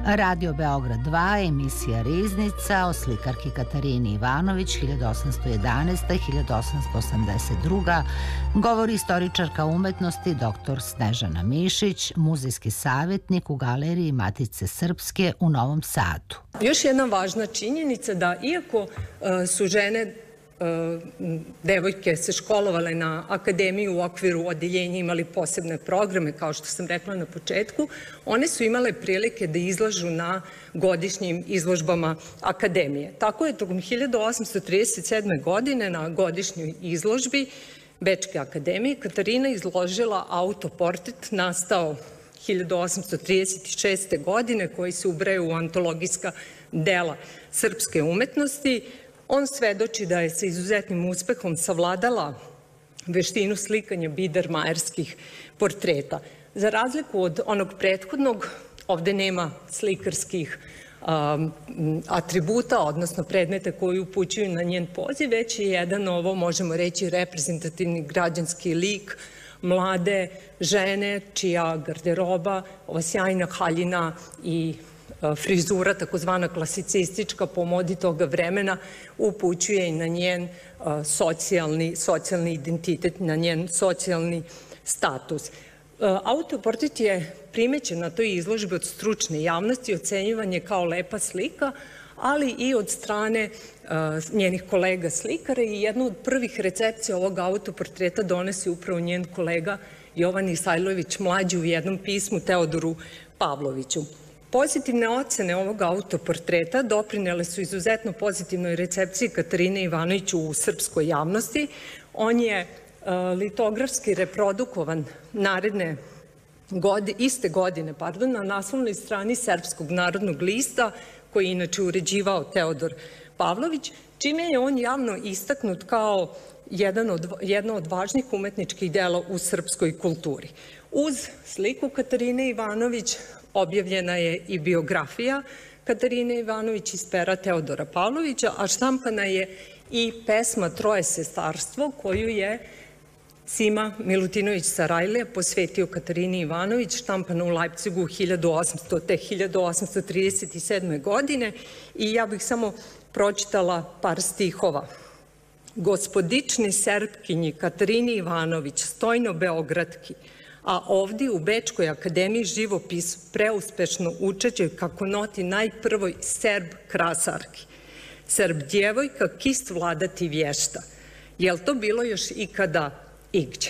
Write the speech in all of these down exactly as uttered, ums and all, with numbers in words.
Radio Beograd dva, emisija Riznica o slikarki Katarini Ivanović hiljadu osamsto jedanaesta do hiljadu osamsto osamdeset druga. Govori istoričarka umetnosti dr Snežana Mišić, muzejski savjetnik u Galeriji Matice Srpske u Novom Sadu. Još jedna važna činjenica da iako uh, su žene devojke se školovale na akademiji u okviru odeljenja, imali posebne programe, kao što sam rekla na početku, one su imale prilike da izlažu na godišnjim izložbama akademije. Tako je tokom hiljadu osamsto trideset sedme. godine na godišnjoj izložbi Bečke akademije Katarina izložila autoportret nastao hiljadu osamsto trideset šeste. godine, koji se ubraja u antologijska dela srpske umetnosti. On svedoči da je sa izuzetnim uspehom savladala veštinu slikanja bidermajerskih portreta. Za razliku od onog prethodnog, ovde nema slikarskih um, atributa, odnosno predmeta koji upućuju na njen poziv, već je jedan, ovo možemo reći, reprezentativni građanski lik mlade žene čija garderoba, ova sjajna haljina i frizura, takozvana klasicistička po modi toga vremena, upućuje i na njen socijalni, socijalni identitet, na njen socijalni status. Autoportret je primećen na toj izložbi od stručne javnosti, ocenjivan je kao lepa slika, ali i od strane njenih kolega slikara, i jednu od prvih recepcija ovog autoportreta donesi upravo njen kolega Jovan Isajlović mlađi u jednom pismu Teodoru Pavloviću. Pozitivne ocene ovog autoportreta doprinele su izuzetno pozitivnoj recepciji Katarine Ivanović u srpskoj javnosti. On je litografski reprodukovan naredne godine, iste godine, pardon, na naslovnoj strani Srpskog narodnog lista, koji je inače uređivao Teodor Pavlović, čime je on javno istaknut kao jedan od, jedno od važnih umetničkih dela u srpskoj kulturi. Uz sliku Katarine Ivanović objavljena je i biografija Katarine Ivanović iz pera Teodora Pavlovića, a štampana je i pesma Troje sestarstvo, koju je Sima Milutinović Sarajlija posvetio Katarini Ivanović, štampana u Lajpcigu hiljadu osamsto te hiljadu osamsto trideset sedme. godine, i ja bih samo pročitala par stihova. Gospodični Serpkinji Katarini Ivanović, stojno Beogradki, a ovdje u Bečkoj akademiji živopisu preuspešno učeće kako noti najprvoj Serb krasarki. Serb djevojka kist vladati vješta. Jel to bilo još ikada igdje?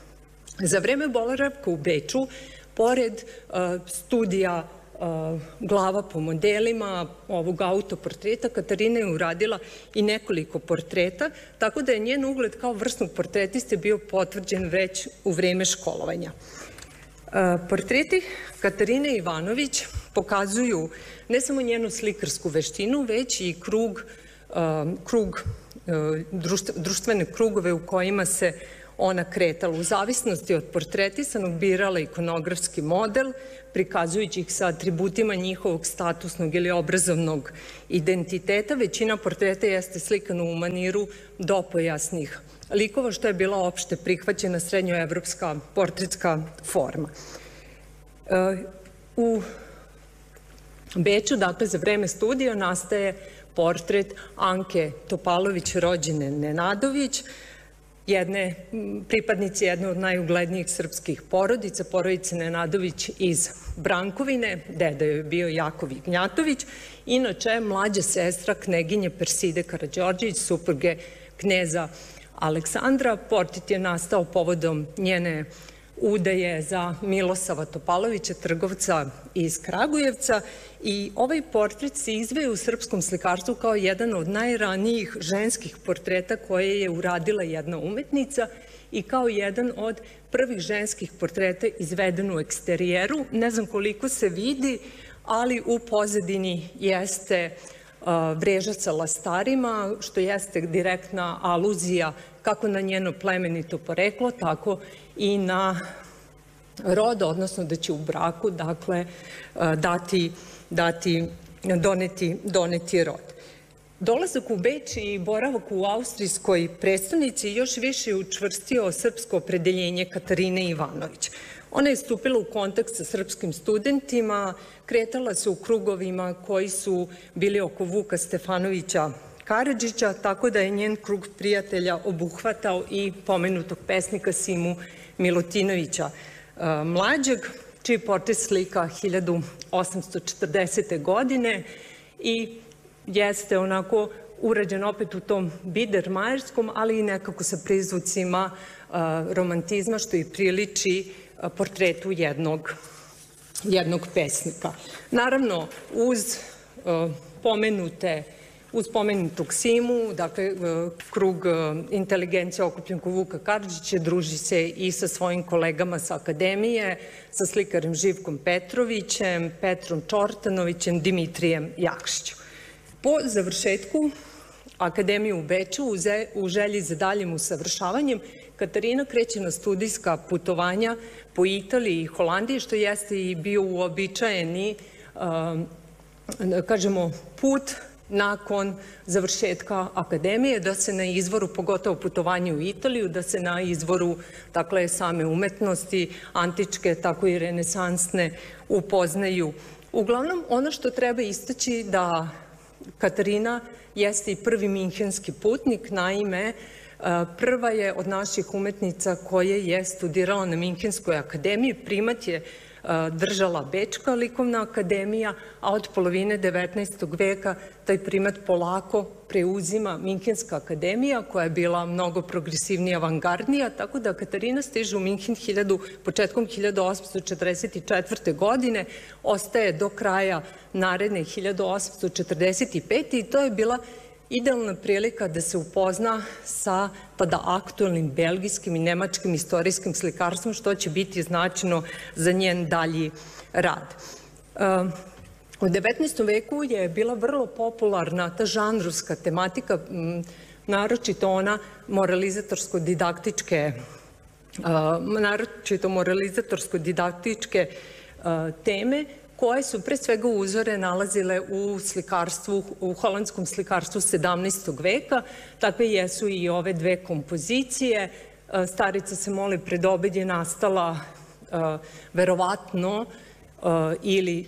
Za vreme boravka u Beču, pored uh, studija uh, glava po modelima ovog autoportreta, Katarina je uradila i nekoliko portreta, tako da je njen ugled kao vrsnog portretiste bio potvrđen već u vreme školovanja. Uh, portreti Katarine Ivanović pokazuju ne samo njenu slikarsku veštinu, već i krug, uh, krug uh, društvene krugove u kojima se ona kretala. U zavisnosti od portretisanog birala ikonografski model, prikazujući ih sa atributima njihovog statusnog ili obrazovnog identiteta. Većina portreta jeste slikana u maniru dopojasnih likova, što je bila opšte prihvaćena srednjoevropska portretska forma. U Beču, dakle, za vreme studija nastaje portret Anke Topalović, rođene Nenadović, jedne pripadnice jedne od najuglednijih srpskih porodica, porodice Nenadović iz Brankovine, deda je bio Jakov Ignjatović, inače mlađa sestra kneginje Perside Karađorđević, supruge kneza Aleksandra. Portret je nastao povodom njene udaje za Milosava Topalovića, trgovca iz Kragujevca, i ovaj portret se izveje u srpskom slikarstvu kao jedan od najranijih ženskih portreta koje je uradila jedna umetnica i kao jedan od prvih ženskih portreta izveden u eksterijeru. Ne znam koliko se vidi, ali u pozadini jeste vreža sa lastarima, što jeste direktna aluzija kako na njeno plemenito poreklo, tako i na rod, odnosno da će u braku, dakle, dati, dati, doneti, doneti rod. Dolazak u Beč i boravak u austrijskoj prestonici još više je učvrstio srpsko opredeljenje Katarine Ivanović. Ona je stupila u kontakt sa srpskim studentima, kretala se u krugovima koji su bili oko Vuka Stefanovića Karadžića, tako da je njen krug prijatelja obuhvatao i pomenutog pesnika Simu Milutinovića mlađeg, čiji portret slika hiljadu osamsto četrdesete. godine i jeste onako urađen opet u tom bidermajerskom, ali i nekako sa prizvucima romantizma, što i priliči portretu jednog, jednog pesnika. Naravno, uz pomenute Uz pomenutog Simu, dakle, krug inteligencije okupljen oko Vuka Karadžića druži se i sa svojim kolegama sa akademije, sa slikarem Živkom Petrovićem, Petrom Čortanovićem, Dimitrijem Jakšićem. Po završetku akademije u Beču, u želji za daljim usavršavanjem, Katarina kreće na studijska putovanja po Italiji i Holandiji, što jeste i bio uobičajeni, kažemo, put nakon završetka akademije, da se na izvoru, pogotovo putovanje u Italiju, da se na izvoru, dakle, same umetnosti, antičke, tako i renesansne, upoznaju. Uglavnom, ono što treba istaći da Katarina jeste i prvi minhenski putnik, naime, prva je od naših umetnica koja je studirala na Minhenskoj akademiji, primat je držala Bečka likovna akademija, a od polovine devetnaestog veka taj primat polako preuzima Minhenska akademija, koja je bila mnogo progresivnija, avangardnija, tako da Katarina stiže u Minhen početkom hiljadu osamsto četrdeset četvrte. godine, ostaje do kraja naredne hiljadu osamsto četrdeset pete. i to je bila idealna prilika da se upozna sa tada aktuelnim belgijskim i nemačkim istorijskim slikarstvom, što će biti značajno za njen dalji rad. U devetnaestom veku je bila vrlo popularna ta žanrovska tematika, naročito ona moralizatorsko-didaktičke naročito moralizatorsko-didaktičke teme, koje su pre svega uzore nalazile u slikarstvu, u holandskom slikarstvu sedamnaestog veka. Takve jesu i ove dve kompozicije. Starica se moli pred obed je nastala verovatno ili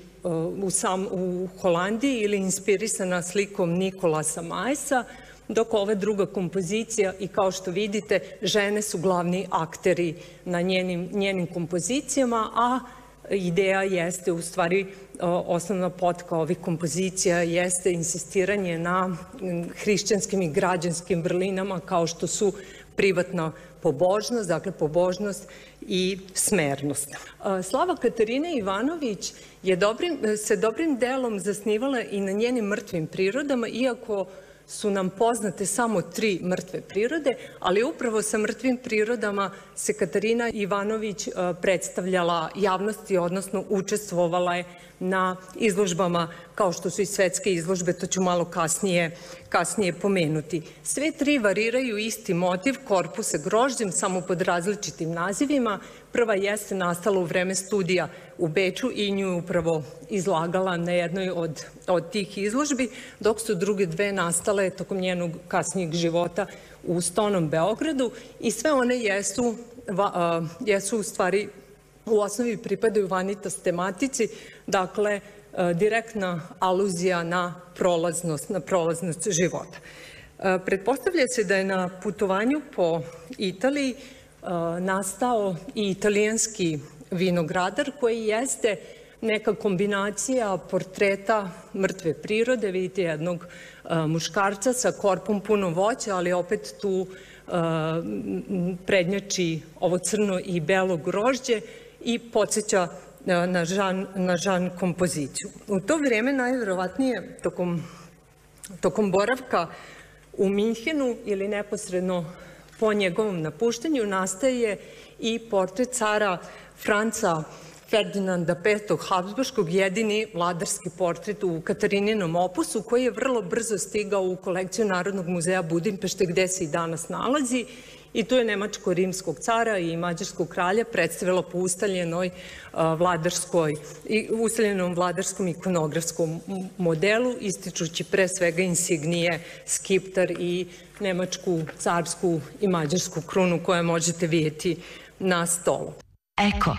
u Holandiji ili inspirisana slikom Nikolasa Majsa, dok ova druga kompozicija, i kao što vidite, žene su glavni akteri na njenim kompozicijama, a ideja jeste, u stvari, osnovna potka ovih kompozicija jeste insistiranje na hrišćanskim i građanskim vrlinama, kao što su privatna pobožnost, dakle pobožnost i smernost. Slava Katarine Ivanović je se dobrim delom zasnivala i na njenim mrtvim prirodama, iako su nam poznate samo tri mrtve prirode, ali upravo sa mrtvim prirodama se Katarina Ivanović predstavljala javnosti, odnosno učestvovala je na izložbama kao što su i svetske izložbe, to ću malo kasnije, kasnije pomenuti. Sve tri variraju isti motiv, korpus sa grožđem, samo pod različitim nazivima. Prva jeste nastala u vreme studija u Beču i nju je upravo izlagala na jednoj od, od tih izložbi, dok su druge dve nastale tokom njenog kasnijeg života u Stonom Beogradu, i sve one jesu, va, jesu u stvari u osnovi pripadaju vanitas tematici, dakle direktna aluzija na prolaznost, na prolaznost života. Pretpostavlja se da je na putovanju po Italiji nastao i italijanski vinogradar, koji jeste neka kombinacija portreta mrtve prirode, vidite jednog muškarca sa korpom puno voća, ali opet tu prednjači ovo crno i belo grožđe i podsjeća na žan, na žan kompoziciju. U to vrijeme najverovatnije tokom, tokom boravka u Minhenu ili neposredno po njegovom napuštanju nastaje i portret cara Franca Ferdinanda petog Habsburškog, jedini vladarski portret u Katarininom opusu, koji je vrlo brzo stigao u kolekciju Narodnog muzeja Budimpešte, gde se i danas nalazi, i tu je nemačko-rimskog cara i mađarskog kralja predstavila po ustaljenoj vladarskoj, ustaljenom vladarskom ikonografskom modelu, ističući pre svega insignije, skiptar i nemačku, carsku i mađarsku krunu koje možete vidjeti na stolu. Eko.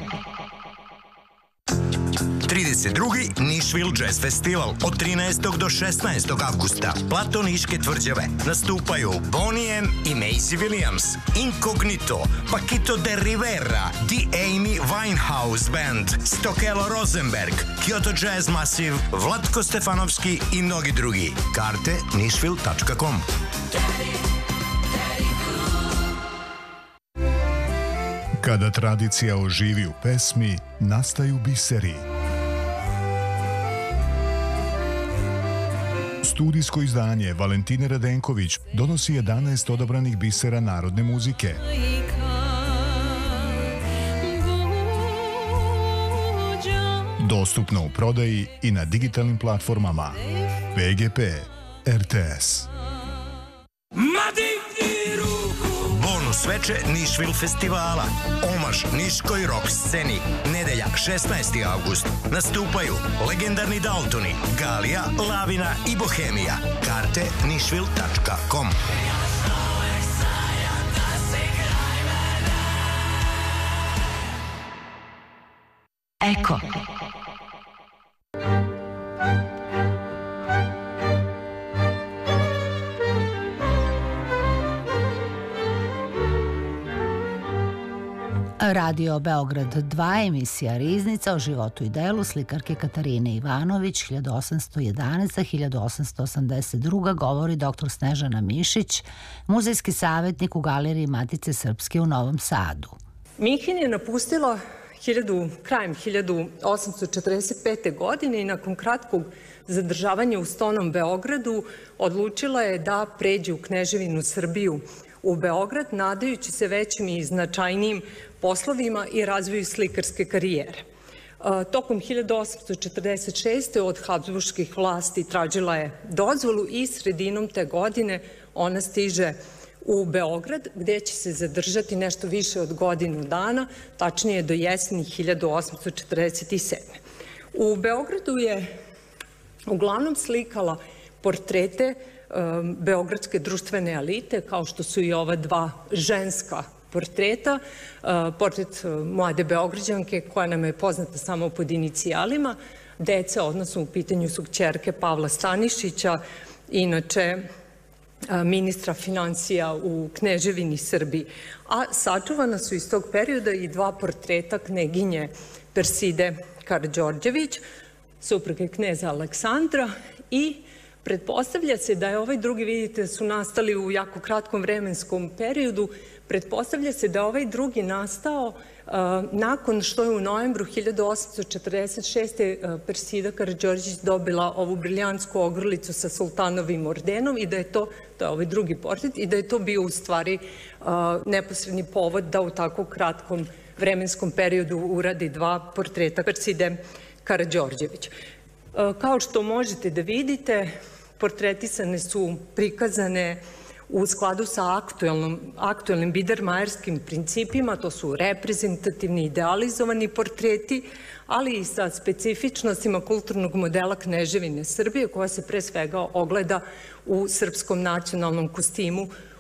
trideset drugi Nišvil Jazz Festival od trinaestog do šesnaestog avgusta. Plato Niške tvrđave. Nastupaju Bonnie M i Maisie Williams, Incognito, Paquito de Rivera, The Amy Winehouse Band, Stokelo Rosenberg, Kyoto Jazz Massive, Vlatko Stefanovski i mnogi drugi. Karte nišvil tačka com. Kada tradicija oživi u pesmi, nastaju biseri. Studijsko izdanje Valentine Radenković donosi jedanaest odabranih bisera narodne muzike. Dostupno u prodaji i na digitalnim platformama P G P, R T S. Bonus veče Nišvil festivala. Omaž niškoj rock sceni. Nedelja, šesnaesti avgust. Nastupaju legendarni Daltoni, Galija, Lavina i Bohemija. Karte nišvil tačka com. Eko. Radio Beograd dva, emisija Riznica o životu i delu slikarke Katarine Ivanović, hiljadu osamsto jedanaesta do hiljadu osamsto osamdeset druga, govori doktor Snežana Mišić, muzejski savjetnik u Galeriji Matice Srpske u Novom Sadu. Minhen je napustila krajem hiljadu osamsto četrdeset pete. godine i nakon kratkog zadržavanja u Stonom Beogradu odlučila je da pređe u Kneževinu Srbiju u Beograd, nadajući se većim i značajnijim poslovima i razvoju slikarske karijere. Tokom hiljadu osamsto četrdeset šeste. od habsburških vlasti tražila je dozvolu i sredinom te godine ona stiže u Beograd, gde će se zadržati nešto više od godinu dana, tačnije do jeseni hiljadu osamsto četrdeset sedme. U Beogradu je uglavnom slikala portrete beogradske društvene elite, kao što su i ova dva ženska portreta. Portret mlade Beograđanke, koja nam je poznata samo pod inicijalima, dece, odnosno u pitanju su kćerke Pavla Stanišića, inače ministra financija u Kneževini Srbiji. A sačuvana su iz tog perioda i dva portreta kneginje Perside Karađorđević, supruge kneza Aleksandra, i pretpostavlja se da je ovaj drugi, vidite, su nastali u jako kratkom vremenskom periodu, pretpostavlja se da je ovaj drugi nastao nakon što je u novembru hiljadu osamsto četrdeset šeste. Persida Karađorđević dobila ovu briljantsku ogrlicu sa sultanovim ordenom i da je to, to je ovaj drugi portret, i da je to bio u stvari neposredni povod da u tako kratkom vremenskom periodu uradi dva portreta Perside Karađorđević. Kao što možete da vidite, portretisane su prikazane u skladu sa aktuelnim bidermajerskim principima, to su reprezentativni, idealizovani portreti, ali i sa specifičnostima kulturnog modela Kneževine Srbije, koja se pre svega ogleda u srpskom nacionalnom kostimu